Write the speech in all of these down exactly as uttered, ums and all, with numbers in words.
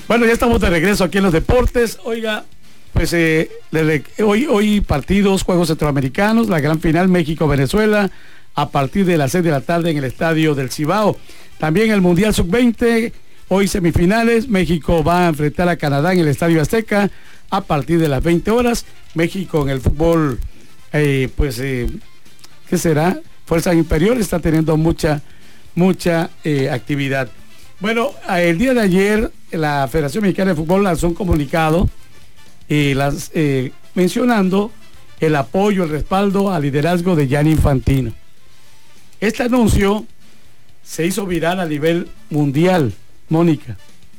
Bueno, ya estamos de regreso aquí en los deportes. Oiga, pues eh, hoy, hoy partidos, Juegos Centroamericanos, la gran final México-Venezuela, a partir de las seis de la tarde en el Estadio del Cibao. También el Mundial sub veinte, hoy semifinales, México va a enfrentar a Canadá en el Estadio Azteca a partir de las veinte horas. México en el fútbol, eh, pues, eh, ¿qué será? Fuerzas Inferiores está teniendo mucha, mucha eh, actividad. Bueno, el día de ayer la Federación Mexicana de Fútbol lanzó un comunicado eh, las, eh, mencionando el apoyo, el respaldo al liderazgo de Gianni Infantino. Este anuncio se hizo viral a nivel mundial, Mónica.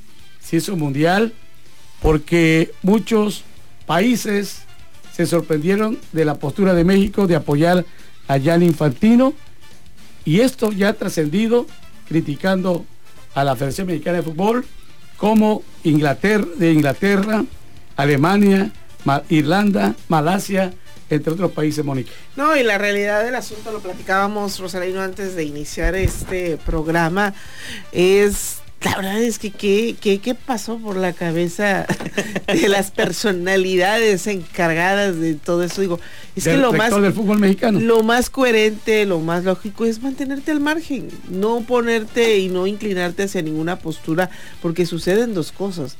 Se hizo mundial porque muchos países se sorprendieron de la postura de México de apoyar a Gianni Infantino, y esto ya ha trascendido criticando a la Federación Mexicana de Fútbol, como Inglaterra, de Inglaterra, Alemania, Ma- Irlanda, Malasia, entre otros países, Mónica. No, y la realidad del asunto, lo platicábamos, Rosalino, antes de iniciar este programa, es, la verdad es que qué, qué, qué pasó por la cabeza de las personalidades encargadas de todo eso. Digo, es del que lo más del fútbol mexicano, lo más coherente, lo más lógico es mantenerte al margen, no ponerte y no inclinarte hacia ninguna postura, porque suceden dos cosas.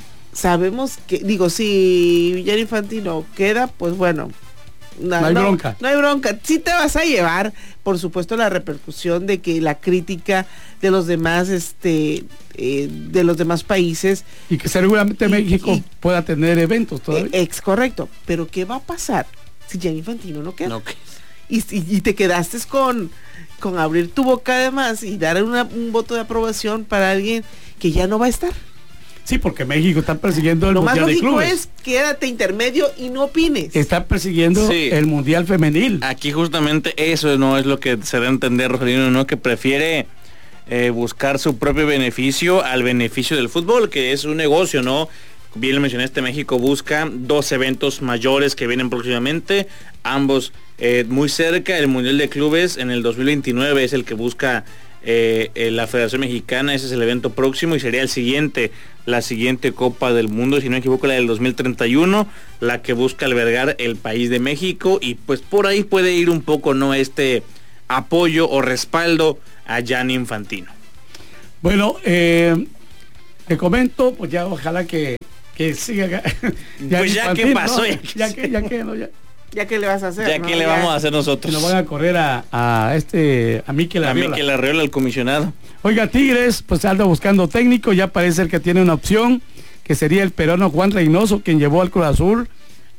Sabemos que, digo, si Gianni Infantino queda, pues bueno, no, no hay no, bronca. No hay bronca. Sí te vas a llevar, por supuesto, la repercusión de que la crítica de los demás, este, eh, de los demás países. Y que seguramente y, México y, pueda tener eventos todavía. Eh, ex correcto. Pero ¿qué va a pasar si Gianni Infantino no queda? No, ¿qué? Y, y, y te quedaste con, con abrir tu boca además y dar una, un voto de aprobación para alguien que ya no va a estar. Sí, porque México está persiguiendo el Lo Mundial más de lógico Clubes. es quédate intermedio y no opines. Está persiguiendo Sí. el Mundial Femenil. Aquí justamente eso no es lo que se da a entender, Rosalino, ¿no? Que prefiere eh, buscar su propio beneficio al beneficio del fútbol, que es un negocio, ¿no? Bien lo mencionaste, México busca dos eventos mayores que vienen próximamente, ambos eh, muy cerca. El Mundial de Clubes en el dos mil veintinueve es el que busca eh, eh, la Federación Mexicana, ese es el evento próximo, y sería el siguiente, la siguiente Copa del Mundo, si no me equivoco, la del dos mil treinta y uno, la que busca albergar el país de México, y pues por ahí puede ir un poco, ¿no?, este apoyo o respaldo a Gianni Infantino. Bueno, eh, te comento, pues ya ojalá que, que siga. Pues ya que pasó, ¿no? ya, ya que, ya que, no, ya. Ya que le vas a hacer, Ya ¿no? que le vamos a hacer nosotros. Nos van a correr a, a este, a Mikel A Arriola. Mikel Arriola, el comisionado. Oiga, Tigres, pues anda buscando técnico, ya parece el que tiene una opción, que sería el peruano Juan Reynoso, quien llevó al Cruz Azul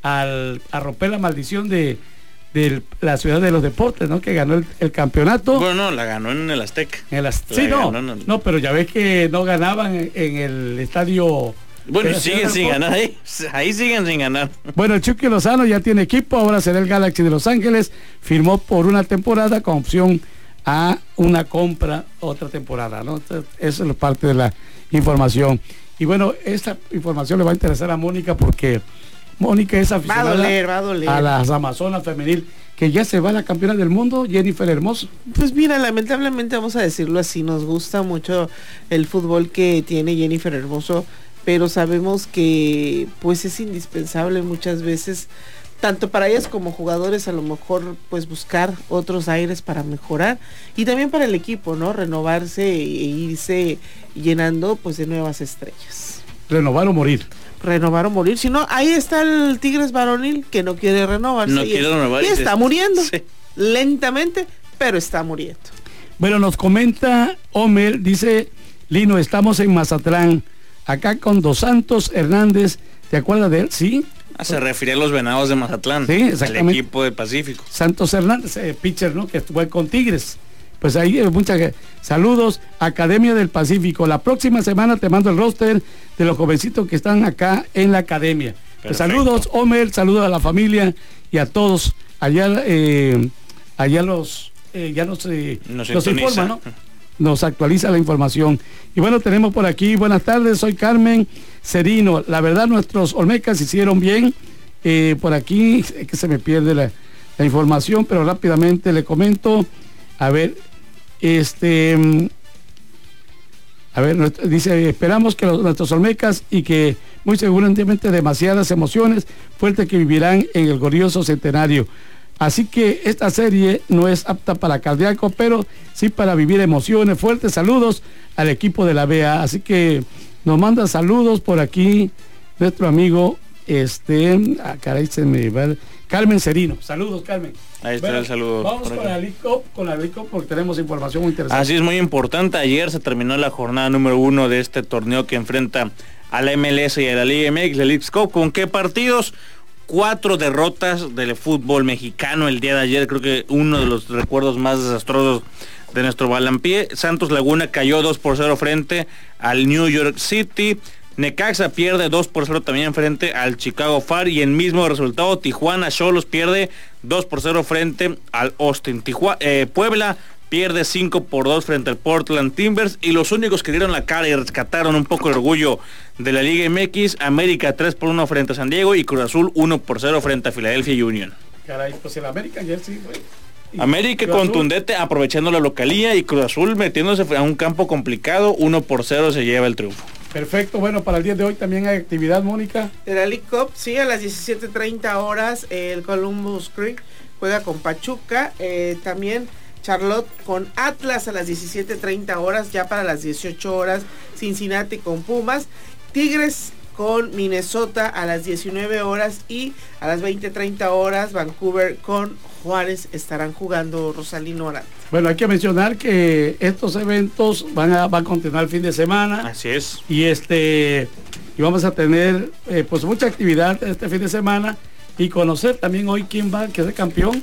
al, a romper la maldición de, de la ciudad de los deportes, ¿no? Que ganó el, el campeonato. Bueno, no, la ganó en el Azteca. En el, sí, La no, ganó en el- no, pero ya ves que no ganaban en, en el estadio. Bueno, de la siguen Ciudad sin del ganar ahí. Ahí siguen sin ganar. Bueno, el Chucky Lozano ya tiene equipo, ahora será el Galaxy de Los Ángeles, firmó por una temporada con opción a una compra otra temporada, ¿no? Entonces, eso es parte de la información. Y bueno, esta información le va a interesar a Mónica porque Mónica es Va a aficionada doler, va a doler. a las Amazonas femenil, que ya se va la campeona del mundo, Jennifer Hermoso. Pues mira, lamentablemente, vamos a decirlo así, nos gusta mucho el fútbol que tiene Jennifer Hermoso, pero sabemos que pues es indispensable muchas veces, tanto para ellas como jugadores, a lo mejor pues buscar otros aires para mejorar, y también para el equipo, ¿no? Renovarse e irse llenando pues de nuevas estrellas. Renovar o morir. Renovar o morir, si no, ahí está el Tigres varonil que no quiere renovarse. No y quiere es- renovar y y se- está muriendo, Sí. lentamente, pero está muriendo. Bueno, nos comenta Homer, dice Lino, estamos en Mazatlán, acá con Dos Santos Hernández, ¿te acuerdas de él? Sí. Ah, se refiere a los Venados de Mazatlán. Sí, el exactamente. equipo de Pacífico. Santos Hernández, eh, pitcher, ¿no? Que estuvo con Tigres. Pues ahí, eh, muchas saludos, Academia del Pacífico. La próxima semana te mando el roster de los jovencitos que están acá en la academia. Pues saludos, Homer, saludos a la familia y a todos. Allá, eh, allá los, eh, ya nos, eh, Nos nos sintoniza. informa, ¿no? Nos actualiza la información. Y bueno, tenemos por aquí, buenas tardes, soy Carmen Cerino. La verdad, nuestros Olmecas hicieron bien. Eh, por aquí, es que se me pierde la, la información, pero rápidamente le comento. A ver, este, A ver, nuestro, dice, esperamos que los, nuestros olmecas y que muy seguramente demasiadas emociones fuertes que vivirán en el glorioso centenario. Así que esta serie no es apta para cardíaco, pero sí para vivir emociones fuertes. Saludos al equipo de la B A. Así que nos manda saludos por aquí nuestro amigo, este, ah, caray, se me va, Carmen Serino. Saludos, Carmen. Ahí está bueno, el saludo. Vamos con la League Cup, con la League Cup, porque tenemos información muy interesante. Así es, muy importante. Ayer se terminó la jornada número uno de este torneo que enfrenta a la M L S y a la Liga M X, la League Cup. ¿Con qué partidos? Cuatro derrotas del fútbol mexicano el día de ayer. Creo que uno de los recuerdos más desastrosos de nuestro Balompié. Santos Laguna cayó dos por cero frente al New York City. Necaxa pierde dos por cero también frente al Chicago Fire. Y el mismo resultado, Tijuana Xolos pierde dos por cero frente al Austin. Tijua- eh, Puebla pierde cinco por dos frente al Portland Timbers. Y los únicos que dieron la cara y rescataron un poco el orgullo de la Liga M X, América tres por uno frente a San Diego y Cruz Azul uno por cero frente a Philadelphia Union. Caray, pues el América ayer sí, güey. América contundente aprovechando la localía y Cruz Azul metiéndose a un campo complicado, uno por cero se lleva el triunfo. Perfecto, bueno, para el día de hoy también hay actividad, Mónica. De la League Cup, sí, a las diecisiete treinta horas el Columbus Crew juega con Pachuca, eh, también Charlotte con Atlas a las diecisiete treinta horas, ya para las dieciocho horas Cincinnati con Pumas, Tigres con Minnesota a las diecinueve horas y a las veinte treinta horas Vancouver con Juárez estarán jugando Rosalino Orante. Bueno, hay que mencionar que estos eventos van a, van a continuar el fin de semana. Así es. Y este y vamos a tener eh, pues mucha actividad este fin de semana y conocer también hoy quién va, que es el campeón.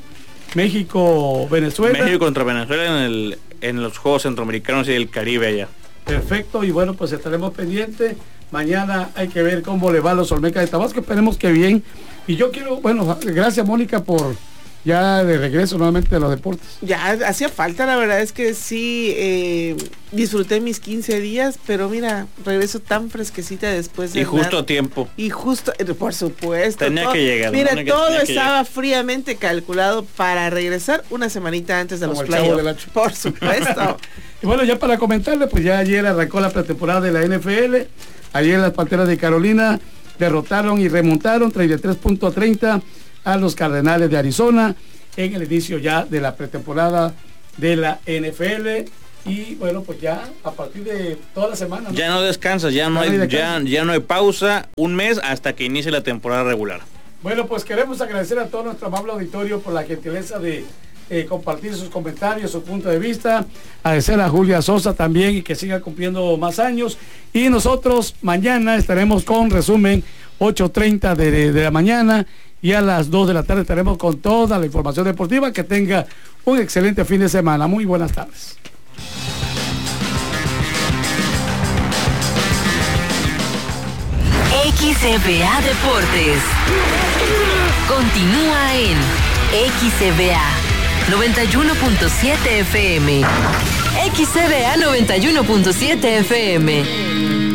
México, Venezuela. México contra Venezuela en el en los Juegos Centroamericanos y del Caribe allá. Perfecto, y bueno, pues estaremos pendientes. Mañana hay que ver cómo le va a los Olmecas de Tabasco, esperemos que bien. Y yo quiero, bueno, gracias Mónica por ya de regreso nuevamente de los deportes. Ya hacía falta, la verdad es que sí, eh, disfruté mis quince días, pero mira, regreso tan fresquecita después de... Y justo andar. a tiempo. Y justo, eh, por supuesto. Tenía todo, que llegar. Mira, tenía que, todo tenía que estaba llegar. fríamente calculado para regresar una semanita antes de Como los el Chavo del playoffs. Ocho. Por supuesto. Y bueno, ya para comentarle, pues ya ayer arrancó la pretemporada de la N F L. Ayer las Panteras de Carolina derrotaron y remontaron treinta y tres punto treinta a los Cardenales de Arizona en el inicio ya de la pretemporada de la N F L. Y bueno, pues ya a partir de toda la semana, ¿no? Ya no descansas, ya no, Ya no hay, hay ya, descanso. ya no hay pausa, un mes hasta que inicie la temporada regular. Bueno, pues queremos agradecer a todo nuestro amable auditorio por la gentileza de eh, compartir sus comentarios, su punto de vista. Agradecer a Julia Sosa también y que siga cumpliendo más años. Y nosotros mañana estaremos con resumen ocho treinta de, de la mañana y a las dos de la tarde estaremos con toda la información deportiva. Que tenga un excelente fin de semana. Muy buenas tardes. X B A Deportes continúa en X B A noventa y uno punto siete F M. X B A noventa y uno punto siete F M.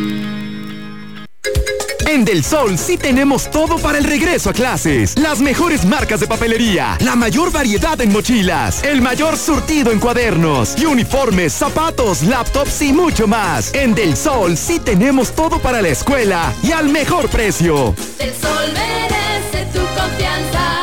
En Del Sol sí tenemos todo para el regreso a clases. Las mejores marcas de papelería, la mayor variedad en mochilas, el mayor surtido en cuadernos y uniformes, zapatos, laptops y mucho más. En Del Sol sí tenemos todo para la escuela y al mejor precio. Del Sol merece tu confianza.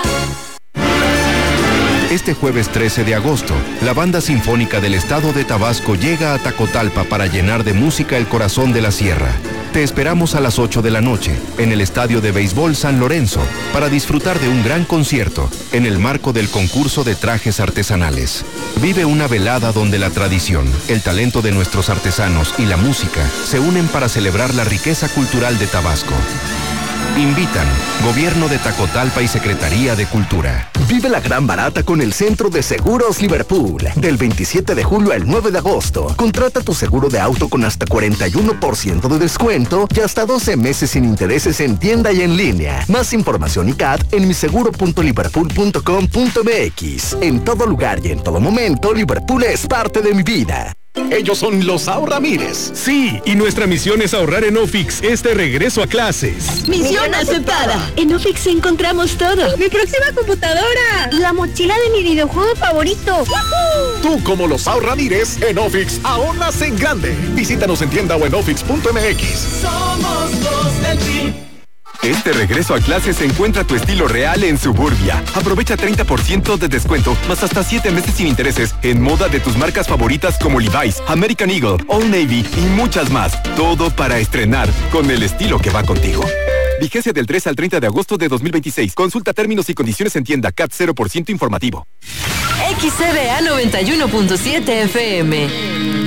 Este jueves trece de agosto, la Banda Sinfónica del Estado de Tabasco llega a Tacotalpa para llenar de música el corazón de la sierra. Te esperamos a las ocho de la noche, en el Estadio de Béisbol San Lorenzo, para disfrutar de un gran concierto, en el marco del concurso de trajes artesanales. Vive una velada donde la tradición, el talento de nuestros artesanos y la música se unen para celebrar la riqueza cultural de Tabasco. Invitan Gobierno de Tacotalpa y Secretaría de Cultura. Vive la gran barata con el Centro de Seguros Liverpool. Del veintisiete de julio al nueve de agosto. Contrata tu seguro de auto con hasta cuarenta y uno por ciento de descuento y hasta doce meses sin intereses en tienda y en línea. Más información y C A D en miseguro punto liverpool punto com punto m x. En todo lugar y en todo momento, Liverpool es parte de mi vida. Ellos son los Ahorramires. Sí, y nuestra misión es ahorrar en Ofix este regreso a clases. Misión aceptada. En Ofix encontramos todo. Mi próxima computadora. La mochila de mi videojuego favorito. ¡Woohoo! Tú, como los Ahorramires, en Ofix ahorras en grande. Visítanos en tienda o en ofix punto m x. Somos los del P. Este regreso a clases encuentra tu estilo real en Suburbia. Aprovecha treinta por ciento de descuento, más hasta siete meses sin intereses en moda de tus marcas favoritas como Levi's, American Eagle, Old Navy y muchas más. Todo para estrenar con el estilo que va contigo. Vigencia del tres al treinta de agosto de dos mil veintiséis. Consulta términos y condiciones en tienda. C A T cero por ciento informativo. X C B A noventa y uno punto siete F M.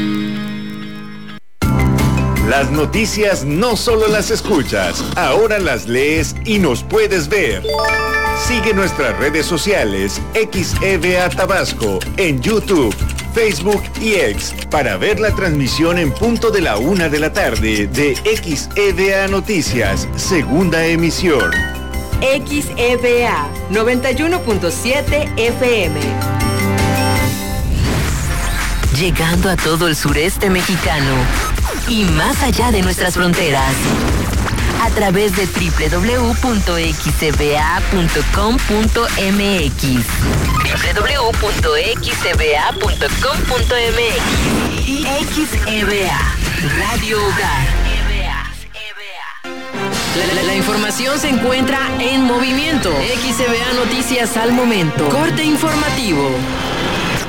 Las noticias no solo las escuchas, ahora las lees y nos puedes ver. Sigue nuestras redes sociales X E B A Tabasco en YouTube, Facebook y X para ver la transmisión en punto de la una de la tarde de X E B A Noticias, segunda emisión. X E B A noventa y uno punto siete F M. Llegando a todo el sureste mexicano y más allá de nuestras fronteras. A través de doble u doble u doble u punto x e b a punto com punto m x. doble u doble u doble u punto x e b a punto com punto m x. Y X E B A, Radio Hogar. La, la, la información se encuentra en movimiento. X E B A Noticias al momento. Corte informativo.